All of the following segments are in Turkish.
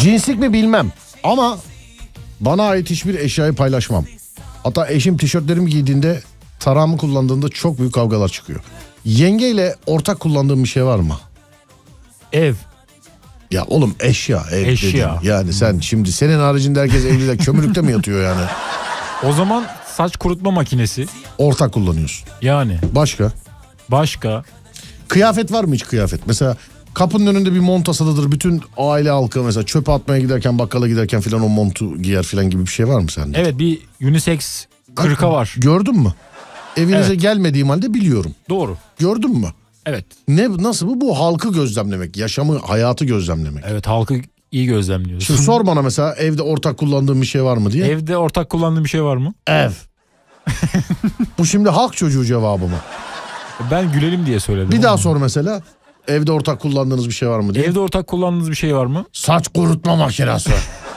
Cinslik mi bilmem ama bana ait hiçbir eşyayı paylaşmam. Hatta eşim tişörtlerimi giydiğinde, tarağımı kullandığında çok büyük kavgalar çıkıyor. Yengeyle ortak kullandığım bir şey var mı? Ev. Ya oğlum eşya. Eşya. Dedim. Yani sen şimdi senin haricinde herkes evliler kömürlükte mi yatıyor yani? O zaman saç kurutma makinesi. Ortak kullanıyorsun. Yani. Başka? Kıyafet var mı hiç kıyafet? Mesela kapının önünde bir mont asılıdır. Bütün aile halkı mesela çöpe atmaya giderken, bakkala giderken filan o montu giyer filan gibi bir şey var mı sende? Evet, bir unisex kırka var. Gördün mü? Evinize Evet. gelmediğim halde biliyorum. Doğru. Gördün mü? Evet. Nasıl bu? Bu halkı gözlemlemek, yaşamı, hayatı gözlemlemek. Evet, halkı iyi gözlemliyoruz. Şimdi sor bana mesela evde ortak kullandığım bir şey var mı diye. Evde ortak kullandığın bir şey var mı? Ev. Bu şimdi halk çocuğu cevabı mı? Ben gülelim diye söyledim. Bir daha sor mesela. Evde ortak kullandığınız bir şey var mı diye. Evde ortak kullandığınız bir şey var mı? Saç kurutma makinesi.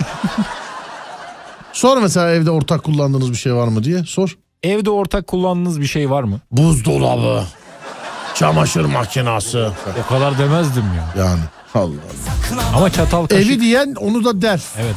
Sor mesela evde ortak kullandığınız bir şey var mı diye sor. Evde ortak kullandığınız bir şey var mı? Buzdolabı. Çamaşır makinesi. O kadar demezdim ya. Yani Allah Allah. Ama çatal kaşık. Evi diyen onu da der. Evet.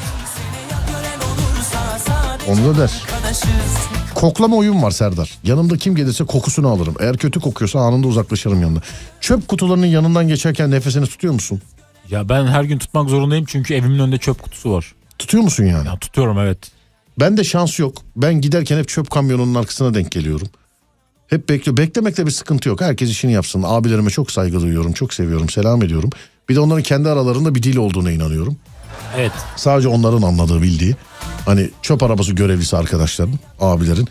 Onu da der. Koklama uyum var Serdar. Yanımda kim gelirse kokusunu alırım. Eğer kötü kokuyorsa anında uzaklaşırım yanında. Çöp kutularının yanından geçerken nefesini tutuyor musun? Ya ben her gün tutmak zorundayım çünkü evimin önünde çöp kutusu var. Tutuyor musun yani? Ya tutuyorum, evet. Bende şans yok. Ben giderken hep çöp kamyonunun arkasına denk geliyorum. Hep bekliyor. Beklemekte bir sıkıntı yok. Herkes işini yapsın. Abilerime çok saygı duyuyorum. Çok seviyorum. Selam ediyorum. Bir de onların kendi aralarında bir dil olduğuna inanıyorum. Evet. Sadece onların anladığı, bildiği. Hani çöp arabası görevlisi arkadaşların, abilerin.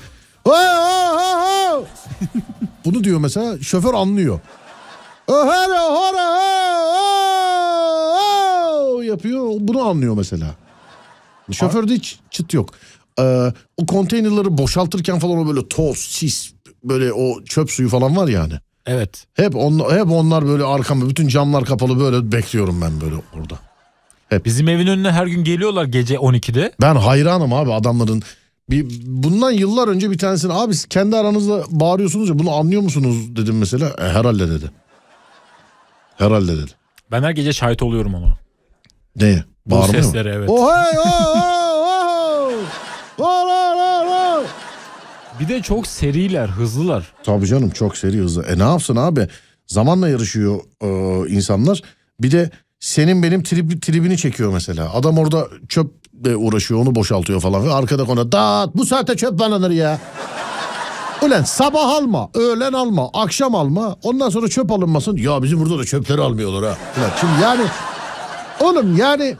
Bunu diyor mesela, şoför anlıyor. Yapıyor, bunu anlıyor mesela. Şoförde hiç çıt yok. O konteynerları boşaltırken falan o böyle toz, sis, böyle o çöp suyu falan var yani. Evet. Hep onlar böyle arkamda, bütün camlar kapalı, böyle bekliyorum ben böyle orada. Bizim evin önüne her gün geliyorlar gece 12'de. Ben hayranım abi adamların. Bundan yıllar önce bir tanesini, abi siz kendi aranızda bağırıyorsunuz ya, bunu anlıyor musunuz dedim mesela. Herhalde dedi. Herhalde dedi. Ben her gece şahit oluyorum ama. Neye? Bu Bağırmıyor seslere, evet. Bir de çok seriler, hızlılar. Tabii canım, çok seri, hızlı. Ne yapsın abi? Zamanla yarışıyor insanlar. Bir de senin benim tribini çekiyor mesela. Adam orada çöple uğraşıyor, onu boşaltıyor falan. Ve arkada konu dağıt, bu saatte çöp bananır ya. Ulan sabah alma, öğlen alma, akşam alma. Ondan sonra çöp alınmasın. Ya bizim burada da çöpleri almıyorlar ha. Ulan şimdi yani oğlum yani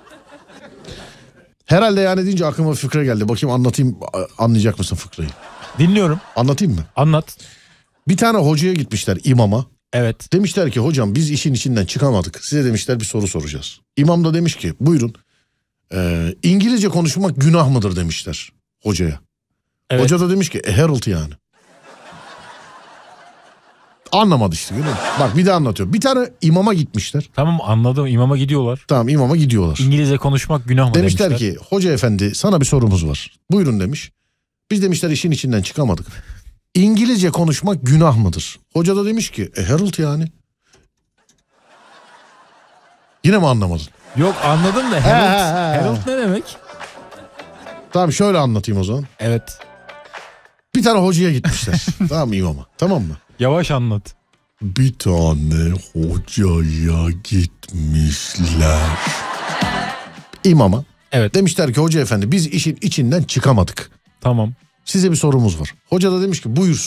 herhalde yani deyince aklıma fıkra geldi. Bakayım anlatayım, anlayacak mısın fıkrayı? Dinliyorum. Anlatayım mı? Anlat. Bir tane hocaya gitmişler, imama. Evet. Demişler ki hocam biz işin içinden çıkamadık. Size demişler bir soru soracağız. İmam da demiş ki buyurun. İngilizce konuşmak günah mıdır demişler hocaya. Evet. Hoca da demiş ki Herald yani. Anlamadı işte. Bak bir daha anlatıyorum. Bir tane imama gitmişler. Tamam, anladım. İmama gidiyorlar. Tamam, imama gidiyorlar. İngilizce konuşmak günah mı Demişler demişler. ki hoca efendi sana bir sorumuz var. Buyurun demiş. Biz demişler işin içinden çıkamadık. İngilizce konuşmak günah mıdır? Hoca da demiş ki Herald yani. Yine mi anlamadın? Yok, anladım da Herald ne demek? Tamam şöyle anlatayım o zaman. Evet. Bir tane hocaya gitmişler. Tamam imama. Tamam mı? Yavaş anlat. Bir tane hocaya gitmişler. İmama. Evet. Demişler ki hoca efendi biz işin içinden çıkamadık. Tamam. Size bir sorumuz var. Hoca da demiş ki buyursun.